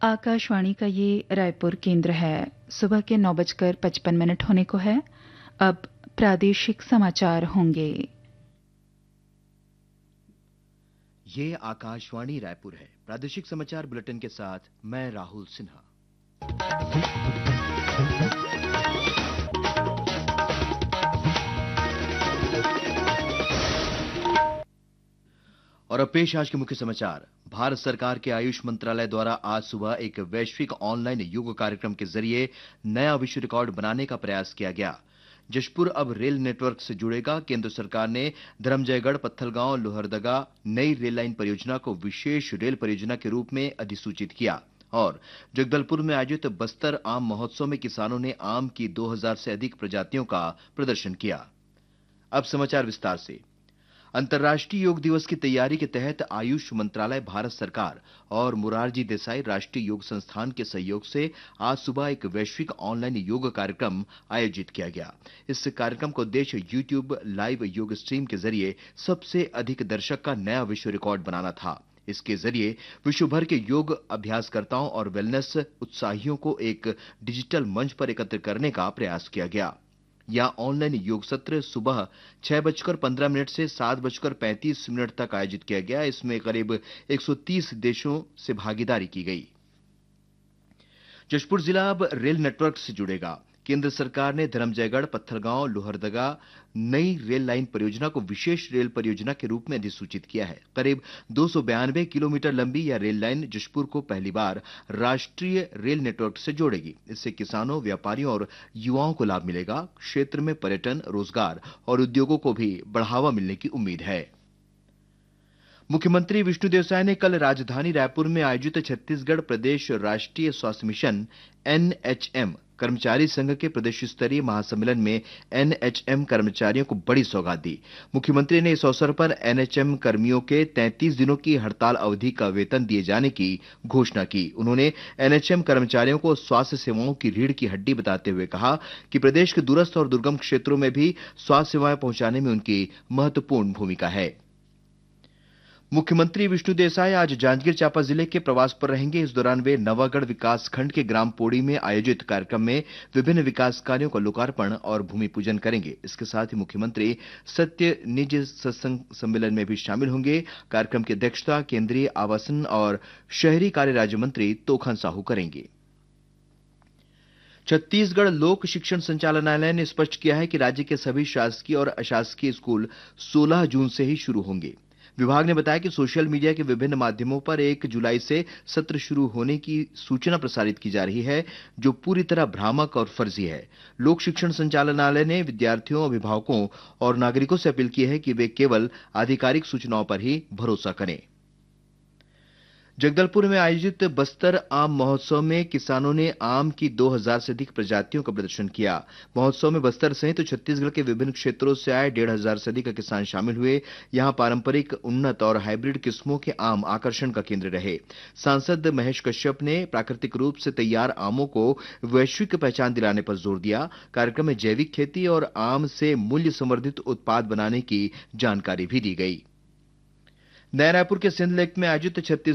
आकाशवाणी का ये रायपुर केंद्र है। सुबह के 9:55 होने को है। अब प्रादेशिक समाचार होंगे। ये आकाशवाणी रायपुर है। प्रादेशिक समाचार बुलेटिन के साथ मैं राहुल सिन्हा। और अब पेश आज के मुख्य समाचार। भारत सरकार के आयुष मंत्रालय द्वारा आज सुबह एक वैश्विक ऑनलाइन योग कार्यक्रम के जरिए नया विश्व रिकॉर्ड बनाने का प्रयास किया गया। जशपुर अब रेल नेटवर्क से जुड़ेगा। केंद्र सरकार ने धर्मजयगढ़ पत्थलगांव लोहरदगा नई रेल लाइन परियोजना को विशेष रेल परियोजना के रूप में अधिसूचित किया। और जगदलपुर में आयोजित बस्तर आम महोत्सव में किसानों ने आम की 2000 से अधिक प्रजातियों का प्रदर्शन किया। अब समाचार विस्तार से। अंतर्राष्ट्रीय योग दिवस की तैयारी के तहत आयुष मंत्रालय, भारत सरकार और मोरारजी देसाई राष्ट्रीय योग संस्थान के सहयोग से आज सुबह एक वैश्विक ऑनलाइन योग कार्यक्रम आयोजित किया गया। इस कार्यक्रम का उद्देश्य यूट्यूब लाइव योग स्ट्रीम के जरिए सबसे अधिक दर्शक का नया विश्व रिकॉर्ड बनाना था। इसके जरिए विश्व भर के योग अभ्यासकर्ताओं और वेलनेस उत्साहियों को एक डिजिटल मंच पर एकत्र करने का प्रयास किया गया। यह ऑनलाइन योग सत्र सुबह 6:15 से 7:35 तक आयोजित किया गया। इसमें करीब 130 देशों से भागीदारी की गई। जशपुर जिला अब रेल नेटवर्क से जुड़ेगा। केंद्र सरकार ने धर्मजयगढ़ पत्थलगांव लोहरदगा नई रेल लाइन परियोजना को विशेष रेल परियोजना के रूप में अधिसूचित किया है। करीब 292 किलोमीटर लंबी यह रेल लाइन जशपुर को पहली बार राष्ट्रीय रेल नेटवर्क से जोड़ेगी। इससे किसानों, व्यापारियों और युवाओं को लाभ मिलेगा। क्षेत्र में पर्यटन, रोजगार और उद्योगों को भी बढ़ावा मिलने की उम्मीद है। मुख्यमंत्री विष्णुदेव साय ने कल राजधानी रायपुर में आयोजित छत्तीसगढ़ प्रदेश राष्ट्रीय स्वास्थ्य मिशन एनएचएम कर्मचारी संघ के प्रदेश स्तरीय महासम्मेलन में एनएचएम कर्मचारियों को बड़ी सौगात दी। मुख्यमंत्री ने इस अवसर पर एनएचएम कर्मियों के 33 दिनों की हड़ताल अवधि का वेतन दिए जाने की घोषणा की। उन्होंने एनएचएम कर्मचारियों को स्वास्थ्य सेवाओं की रीढ़ की हड्डी बताते हुए कहा कि प्रदेश के दूरस्थ और दुर्गम क्षेत्रों में भी स्वास्थ्य सेवाएं पहुंचाने में उनकी महत्वपूर्ण भूमिका है। मुख्यमंत्री विष्णुदेव साय आज जांजगीर चांपा जिले के प्रवास पर रहेंगे। इस दौरान वे नवागढ़ विकास खंड के ग्राम पोड़ी में आयोजित कार्यक्रम में विभिन्न विकास कार्यों का लोकार्पण और भूमि पूजन करेंगे। इसके साथ ही मुख्यमंत्री सत्य निज सत्संग सम्मेलन में भी शामिल होंगे। कार्यक्रम की अध्यक्षता केंद्रीय आवासन और शहरी कार्य राज्य मंत्री तोखन साहू करेंगे। छत्तीसगढ़ लोक शिक्षण संचालनालय ने स्पष्ट किया है कि राज्य के सभी शासकीय और अशासकीय स्कूल 16 जून से ही शुरू होंगे। विभाग ने बताया कि सोशल मीडिया के विभिन्न माध्यमों पर 1 जुलाई से सत्र शुरू होने की सूचना प्रसारित की जा रही है, जो पूरी तरह भ्रामक और फर्जी है। लोक शिक्षण संचालनालय ने विद्यार्थियों, अभिभावकों और नागरिकों से अपील की है कि वे केवल आधिकारिक सूचनाओं पर ही भरोसा करें। जगदलपुर में आयोजित बस्तर आम महोत्सव में किसानों ने आम की 2000 से अधिक प्रजातियों का प्रदर्शन किया। महोत्सव में बस्तर सहित छत्तीसगढ़ के विभिन्न क्षेत्रों से आए 1500 से अधिक किसान शामिल हुए। यहां पारंपरिक, उन्नत और हाइब्रिड किस्मों के आम आकर्षण का केंद्र रहे। सांसद महेश कश्यप ने प्राकृतिक रूप से तैयार आमों को वैश्विक पहचान दिलाने पर जोर दिया। कार्यक्रम में जैविक खेती और आम से मूल्य संवर्धित उत्पाद बनाने की जानकारी भी दी गई। नया रायपुर के सिंध लेक में आयोजित छत्तीस